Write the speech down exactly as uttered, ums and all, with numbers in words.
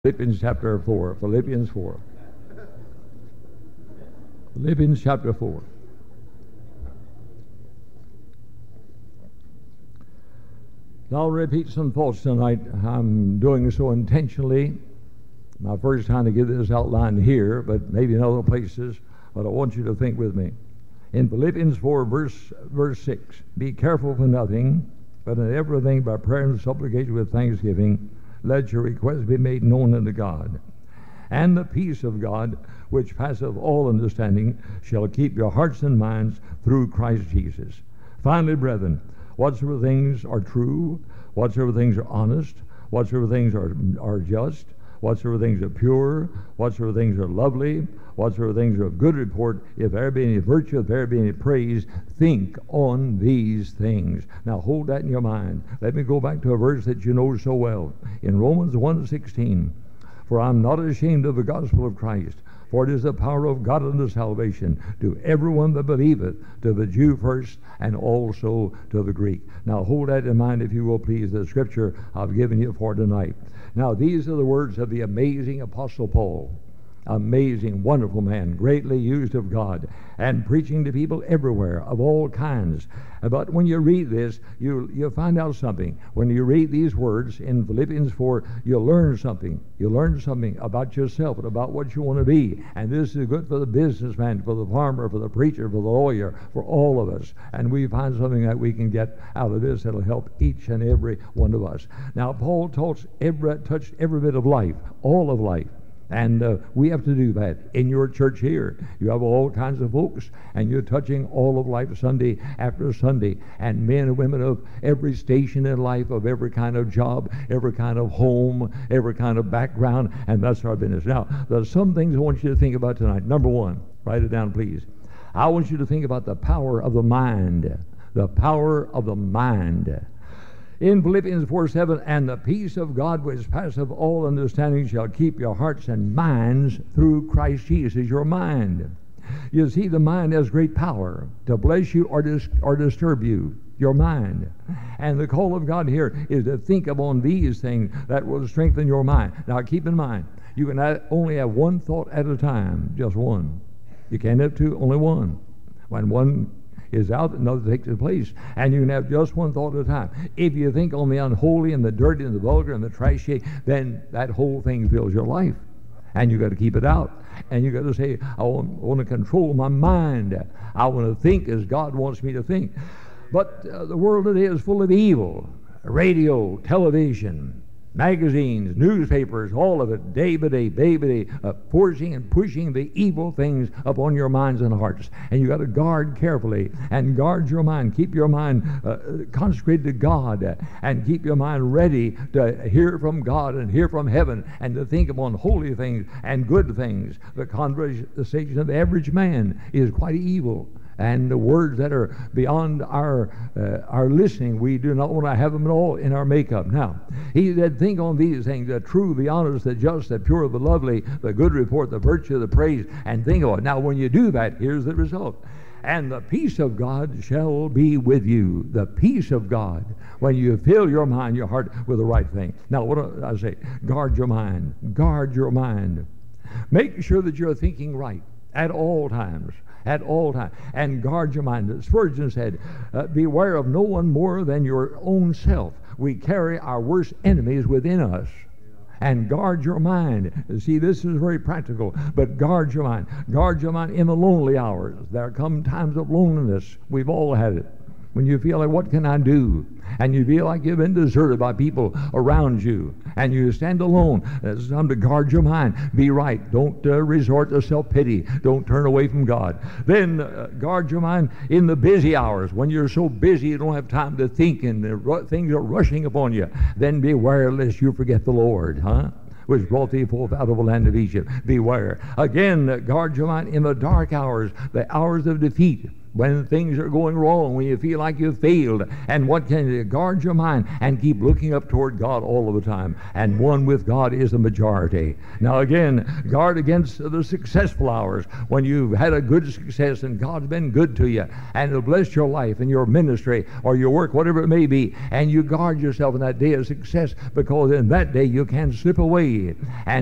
Philippians chapter four. Philippians four. Philippians chapter four. I'll repeat some thoughts tonight. I'm doing so intentionally. My first time to give this outline here, but maybe in other places. But I want you to think with me. In Philippians four, verse verse six, be careful for nothing, but in everything by prayer and supplication with thanksgiving, let your requests be made known unto God. And the peace of God, which passeth all understanding, shall keep your hearts and minds through Christ Jesus. Finally, brethren, whatsoever things are true, whatsoever things are honest, whatsoever things are, are just, whatsoever things are pure, whatsoever things are lovely, whatsoever things are of good report, if there be any virtue, if there be any praise, think on these things. Now hold that in your mind. Let me go back to a verse that you know so well. In Romans one sixteen, for I am not ashamed of the gospel of Christ, for it is the power of God unto salvation to everyone that believeth, to the Jew first, and also to the Greek. Now hold that in mind, if you will please, the scripture I've given you for tonight. Now these are the words of the amazing Apostle Paul. Amazing, wonderful man, greatly used of God, and preaching to people everywhere of all kinds. But when you read this, you you find out something. When you read these words in Philippians four, you learn something. You learn something about yourself and about what you want to be. And this is good for the businessman, for the farmer, for the preacher, for the lawyer, for all of us. And we find something that we can get out of this that'll help each and every one of us. Now, Paul touched every, touched every bit of life, all of life. And uh, we have to do that in your church here. You have all kinds of folks, and you're touching all of life Sunday after Sunday, and men and women of every station in life, of every kind of job, every kind of home, every kind of background, and that's our business. Now, there's some things I want you to think about tonight. Number one, write it down, please. I want you to think about the power of the mind. The power of the mind. In Philippians four seven, and the peace of God which passeth all understanding shall keep your hearts and minds through Christ Jesus. Your mind. You see, the mind has great power to bless you or, dis- or disturb you. Your mind. And the call of God here is to think upon these things that will strengthen your mind. Now keep in mind, you can only have one thought at a time, just one. You can't have two, only one. When one is out, another takes its place, and you can have just one thought at a time. If you think on the unholy and the dirty and the vulgar and the trashy, then that whole thing fills your life, and you got to keep it out. And you got to say, I want, I want to control my mind. I want to think as God wants me to think. But uh, the world today is full of evil. Radio, television, magazines, newspapers, all of it, day by day, day by day, uh, forcing and pushing the evil things upon your minds and hearts. And you got to guard carefully and guard your mind. Keep your mind uh, consecrated to God, uh, and keep your mind ready to hear from God and hear from heaven, and to think upon holy things and good things. The conversation of the average man is quite evil. And the words that are beyond our uh, our listening, we do not want to have them at all in our makeup. Now, he said, think on these things, the true, the honest, the just, the pure, the lovely, the good report, the virtue, the praise, and think of it. Now, when you do that, here's the result. And the peace of God shall be with you. The peace of God, when you fill your mind, your heart with the right thing. Now, what do I say? Guard your mind. Guard your mind. Make sure that you're thinking right at all times. At all times. And guard your mind. Spurgeon said, uh, beware of no one more than your own self. We carry our worst enemies within us. And guard your mind. See, this is very practical, but guard your mind. Guard your mind in the lonely hours. There come times of loneliness. We've all had it. When you feel like, what can I do? And you feel like you've been deserted by people around you, and you stand alone. It's time to guard your mind. Be right. Don't uh, resort to self-pity. Don't turn away from God. Then uh, guard your mind in the busy hours, when you're so busy you don't have time to think, and the ru- things are rushing upon you. Then beware lest you forget the Lord, huh? Which brought thee forth out of the land of Egypt. Beware. Again, uh, guard your mind in the dark hours, the hours of defeat. when things are going wrong, when you feel like you've failed. And what can you guard your mind and keep looking up toward God all of the time? And one with God is the majority. Now again, guard against the successful hours when you've had a good success and God's been good to you and it'll bless your life and your ministry or your work, whatever it may be. And you guard yourself in that day of success, because in that day you can slip away and